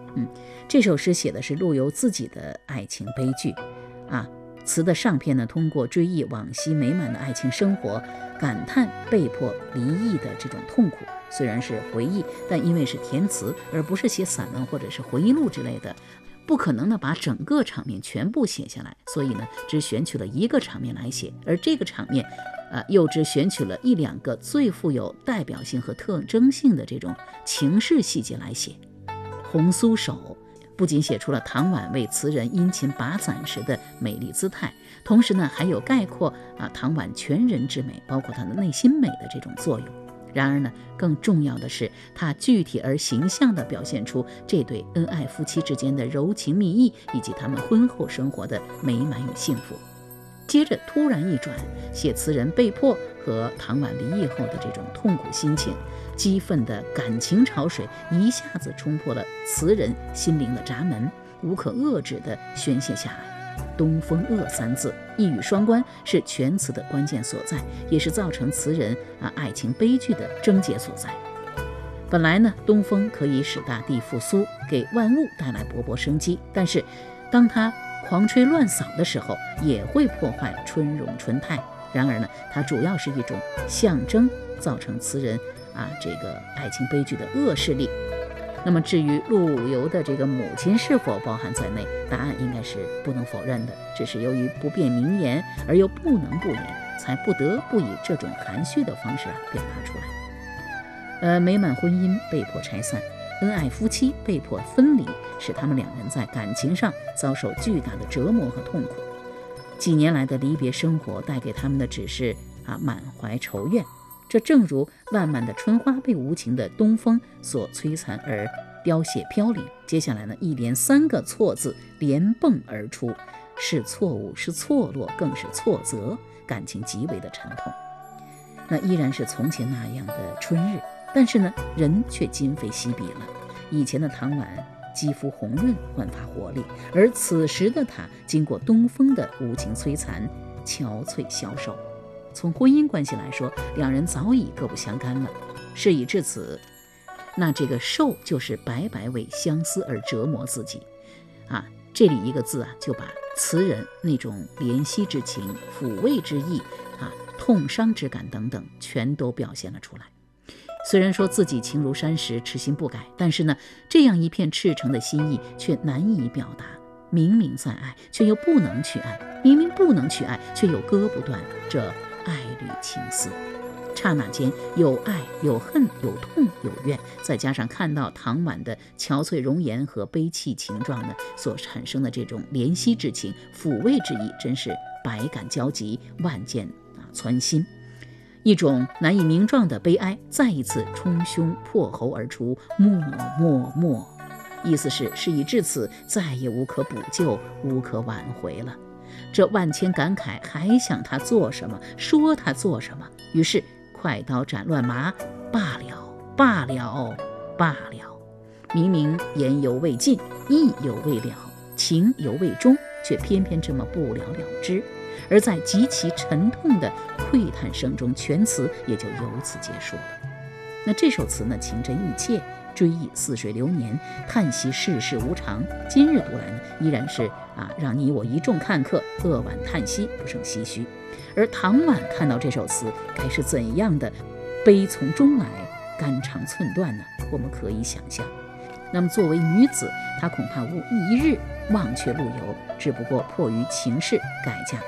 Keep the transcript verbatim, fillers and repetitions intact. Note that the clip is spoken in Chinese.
嗯，这首诗写的是陆游自己的爱情悲剧啊。词的上篇呢，通过追忆往昔美满的爱情生活，感叹被迫离异的这种痛苦。虽然是回忆，但因为是填词，而不是写散文或者是回忆录之类的，不可能呢把整个场面全部写下来，所以呢只选取了一个场面来写，而这个场面呃，又只选取了一两个最富有代表性和特征性的这种情事细节来写。红酥手不仅写出了唐婉为词人殷勤把伞时的美丽姿态，同时呢还有概括啊唐婉全人之美，包括她的内心美的这种作用。然而呢，更重要的是，它具体而形象地表现出这对恩爱夫妻之间的柔情蜜意，以及他们婚后生活的美满与幸福。接着突然一转，写词人被迫和唐婉离异后的这种痛苦心情，激愤的感情潮水一下子冲破了词人心灵的闸门，无可遏制地宣泄下来。东风恶三字一语双关，是全词的关键所在，也是造成词人啊爱情悲剧的症结所在。本来呢，东风可以使大地复苏，给万物带来勃勃生机，但是当它狂吹乱扫的时候，也会破坏春荣春泰。然而呢，它主要是一种象征，造成词人啊这个爱情悲剧的恶势力。那么至于陆游的这个母亲是否包含在内，答案应该是不能否认的，只是由于不便明言而又不能不言，才不得不以这种含蓄的方式啊表达出来。呃，美满婚姻被迫拆散，恩爱夫妻被迫分离，使他们两人在感情上遭受巨大的折磨和痛苦。几年来的离别生活带给他们的只是啊满怀愁怨。这正如烂漫的春花被无情的东风所摧残而凋谢飘零。接下来呢，一连三个错字连蹦而出，是错误，是错落，更是错责，感情极为的沉痛。那依然是从前那样的春日，但是呢，人却今非昔比了。以前的唐婉肌肤红润，焕发活力，而此时的她经过东风的无情摧残，憔悴消瘦。从婚姻关系来说，两人早已各不相干了。事已至此，那这个受就是白白为相思而折磨自己啊。这里一个字啊，就把词人那种怜惜之情、抚慰之意啊、痛伤之感等等，全都表现了出来。虽然说自己情如山石，痴心不改，但是呢，这样一片赤诚的心意却难以表达。明明在爱，却又不能去爱；明明不能去爱，却又割不断这爱侣情丝。刹那间有爱有恨有痛有怨，再加上看到唐婉的憔悴容颜和悲戚情状呢，所产生的这种怜惜之情、抚慰之意，真是百感交集，万箭啊穿心。一种难以名状的悲哀再一次冲胸破喉而出，默默默，意思是事已至此，再也无可补救，无可挽回了。这万千感慨还想他做什么，说他做什么，于是快刀斩乱麻，罢了罢了罢了。明明言犹未尽，意犹未了，情犹未终，却偏偏这么不了了之。而在极其沉痛的喟叹声中，全词也就由此结束了。那这首词呢，情真意切，追忆似水流年，叹息世事无常。今日读来呢，依然是啊，让你我一众看客扼腕叹息，不胜唏嘘。而唐婉看到这首词，该是怎样的悲从中来，肝肠寸断呢？我们可以想象。那么作为女子，她恐怕无一日忘却陆游，只不过迫于情势改嫁